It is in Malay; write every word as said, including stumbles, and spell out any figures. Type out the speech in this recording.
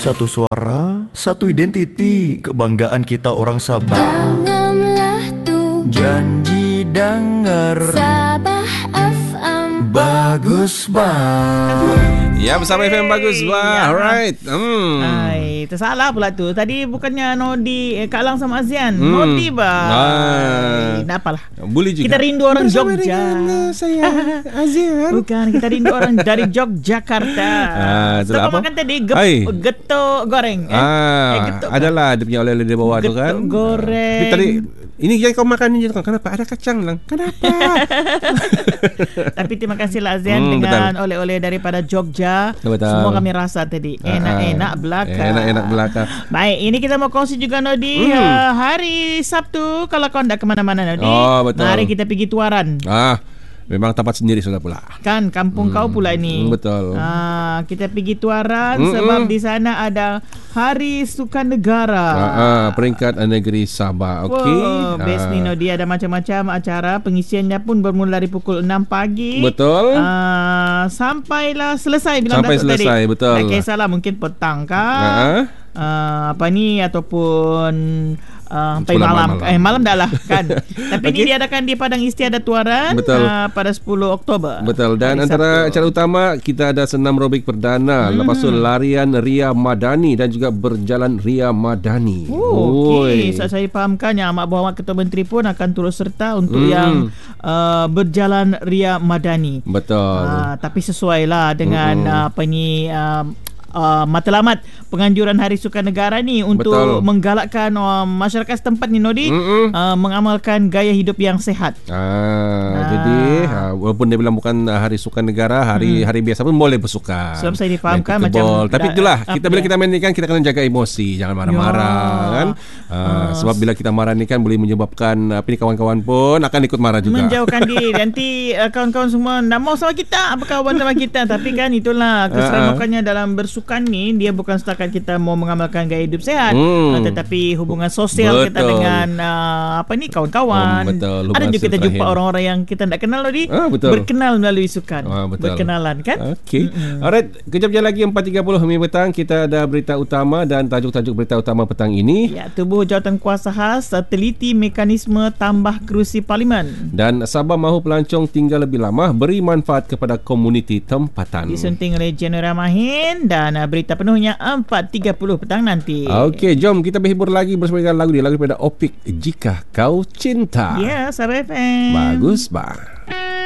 Satu suara, satu identiti, kebanggaan kita orang Sabah. Tanamlah tu Janji dengar Sabah F M. Bagus bah. Ya, bersama F M Bagus bah. Alright. Hmm. Hai, tersalah pula tu. Tadi bukannya Nodi, eh, Kak Lang sama Azian. Hmm. Nodi bah. Ah. Tak apalah. Boleh juga. Kita rindu orang Bersama Jogja. dengan saya Azian. Bukan, kita rindu orang dari Yogyakarta. Ah, Setelah itulah apa? makan tadi gep, Hai. getuk goreng. Eh, Ah, eh, getuk adalah dia punya oleh-oleh di bawah tu Getuk kan. goreng. Tapi tadi ini yang kau makan ni kan. Kenapa ada kacang lang? Kenapa? Tapi terima kasih lah Azian Hmm, dengan betul. oleh-oleh daripada Jogja. Betul. Semua kami rasa tadi enak-enak belaka. Enak-enak belaka. Baik, ini kita mau kongsi juga Nodi. Hmm. uh, Hari Sabtu kalau kau nak ke mana-mana Nodi, Oh, betul. mari kita pergi Tuaran. Ah, memang tempat sendiri sudah pula. Kan kampung Hmm, kau pula ini. betul. Ah, kita pergi Tuaran Mm-mm. sebab di sana ada Hari Sukan Negara. Ah, ah, peringkat negeri Sabah. Okey. Wow, best ni Nodi, ada macam-macam acara. Pengisiannya pun bermula dari pukul enam pagi. Betul. Uh, sampailah selesai bilang Sampai Datuk tadi. selesai, betul. Tak kisahlah, mungkin petang kah? Ah, ah. Uh, apa ni ataupun uh, sampai Sekolah malam. malam. Eh malam dah lah kan. Tapi Okey. ini diadakan di Padang Istiadat Tuaran. Betul. Uh, pada sepuluh Oktober. Betul. Dan Hari antara Sabtu. acara utama kita ada senam robik perdana, hmm. lepas tu larian Ria Madani dan juga berjalan Ria Madani. Oh, Oi. okey. So, saya fahamkan yang Amat Berhormat Ketua Menteri pun akan turut serta untuk Hmm. yang uh, berjalan Ria Madani. Betul. Uh, tapi sesuai lah dengan Mm-mm. uh, apa ni uh, Uh, matlamat penganjuran Hari Sukan Negara ni untuk Betul. menggalakkan uh, masyarakat setempat ni Nodi Mm-mm. uh, mengamalkan gaya hidup yang sehat. Ah, Ah. jadi ah, walaupun dia bilang bukan ah, Hari Sukan Negara, hari hari biasa pun boleh bersukan. Sebab saya difahamkan Main macam pickleball. Tapi dah- itulah apa kita bila dia? kita main ni kan kita kena jaga emosi, jangan marah-marah Ya. kan. Ah, sebab bila kita marah ni kan boleh menyebabkan apa ni kawan-kawan pun akan ikut marah juga. Menjauhkan diri. Nanti uh, kawan-kawan semua nak mau sama kita, apa kawan sama kita. Tapi kan itulah keseramakannya dalam bersukan ni. Dia bukan setakat kita mau mengamalkan gaya hidup sehat, Hmm. uh, tetapi hubungan sosial kita Betul. dengan uh, apa ni kawan-kawan. Hmm, betul. Ada Hubungan juga kita silaturahim. jumpa orang-orang yang kita tak kenal tadi. Ah, betul. Berkenal melalui sukan. Ah, betul. Berkenalan kan? Okey. Alright, kejap je lagi empat tiga puluh H M I petang kita ada berita utama dan tajuk-tajuk berita utama petang ini. Ya, tubuh jawatan kuasa khas uh, teliti mekanisme tambah kerusi parlimen. Dan Sabah mahu pelancong tinggal lebih lama beri manfaat kepada komuniti tempatan. Disunting oleh Jenera Mahin dan uh, berita penuhnya empat tiga puluh petang nanti. Okey, jom kita berhibur lagi bersama dengan lagu dia, lagu daripada Opik Jika Kau Cinta. Ya, Sabah F M. Bagus bah.